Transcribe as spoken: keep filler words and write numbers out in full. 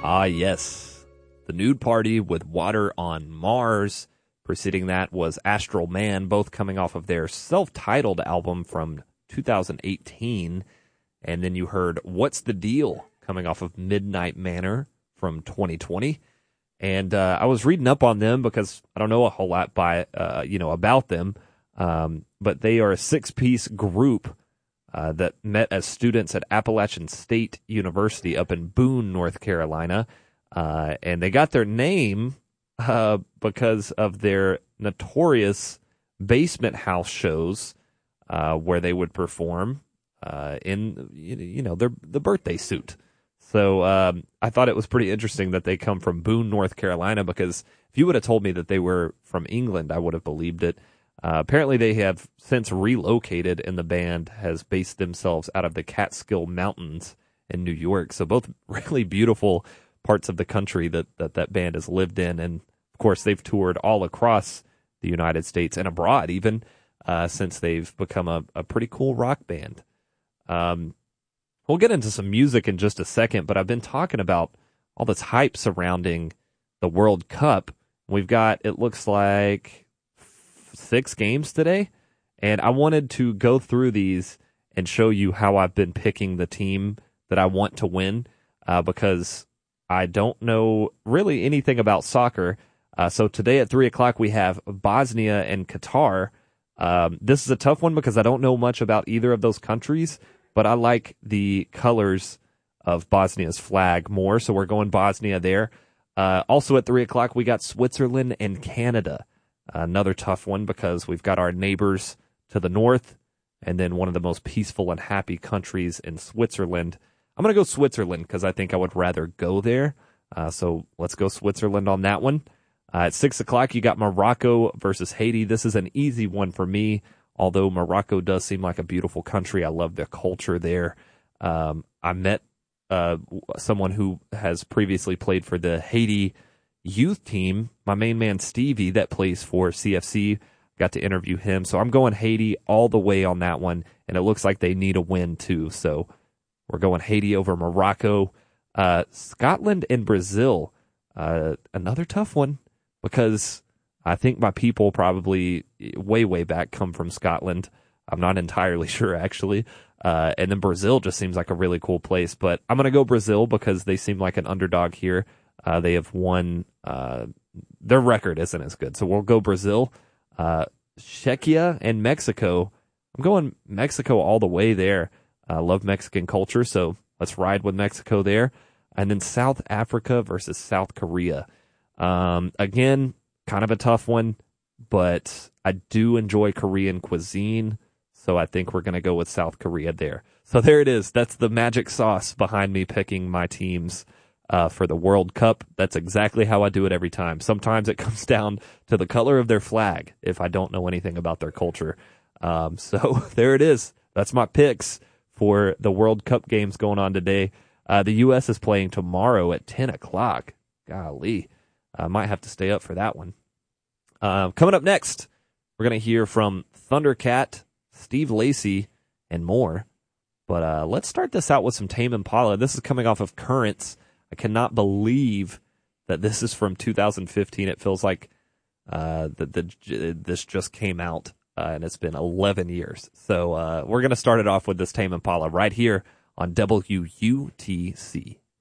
Ah, yes. The Nude Party with Water on Mars. Preceding that was Astral Man, both coming off of their self-titled album from two thousand eighteen. And then you heard What's the Deal, coming off of Midnight Manor from twenty twenty. And uh, I was reading up on them because I don't know a whole lot by uh, you know about them, um, but they are a six-piece group uh, that met as students at Appalachian State University up in Boone, North Carolina, uh, and they got their name uh, because of their notorious basement house shows uh, where they would perform uh, in you know their the birthday suit. So um, I thought it was pretty interesting that they come from Boone, North Carolina, because if you would have told me that they were from England, I would have believed it. Uh, apparently they have since relocated, and the band has based themselves out of the Catskill Mountains in New York. So both really beautiful parts of the country that that, that band has lived in. And, of course, they've toured all across the United States and abroad even uh, since they've become a, a pretty cool rock band. Um We'll get into some music in just a second, but I've been talking about all this hype surrounding the World Cup. We've got, it looks like, six games today, and I wanted to go through these and show you how I've been picking the team that I want to win, uh, because I don't know really anything about soccer. Uh, so today at three o'clock we have Bosnia and Qatar. Um, this is a tough one because I don't know much about either of those countries, but I like the colors of Bosnia's flag more, so we're going Bosnia there. Uh, also at three o'clock, we got Switzerland and Canada. Another tough one because we've got our neighbors to the north, and then one of the most peaceful and happy countries in Switzerland. I'm going to go Switzerland because I think I would rather go there. Uh, so let's go Switzerland on that one. Uh, at six o'clock, you got Morocco versus Haiti. This is an easy one for me. Although Morocco does seem like a beautiful country. I love the culture there. Um, I met uh, someone who has previously played for the Haiti youth team, my main man Stevie, that plays for C F C. Got to interview him. So I'm going Haiti all the way on that one, and it looks like they need a win too. So we're going Haiti over Morocco. Uh, Scotland and Brazil, uh, another tough one because I think my people probably way, way back come from Scotland. I'm not entirely sure, actually. Uh, and then Brazil just seems like a really cool place. But I'm going to go Brazil because they seem like an underdog here. Uh, they have won. Uh, their record isn't as good. So we'll go Brazil. Uh, Czechia and Mexico. I'm going Mexico all the way there. I uh, love Mexican culture, so let's ride with Mexico there. And then South Africa versus South Korea. Um, again, kind of a tough one, but I do enjoy Korean cuisine, so I think we're going to go with South Korea there. So there it is. That's the magic sauce behind me picking my teams uh, for the World Cup. That's exactly how I do it every time. Sometimes it comes down to the color of their flag if I don't know anything about their culture. Um, so there it is. That's my picks for the World Cup games going on today. Uh, the U S is playing tomorrow at ten o'clock. Golly. I might have to stay up for that one. Uh, coming up next, we're going to hear from Thundercat, Steve Lacy, and more. But uh, let's start this out with some Tame Impala. This is coming off of Currents. I cannot believe that this is from two thousand fifteen. It feels like uh, that the, this just came out, uh, and it's been eleven years. So uh, we're going to start it off with this Tame Impala right here on W U T C.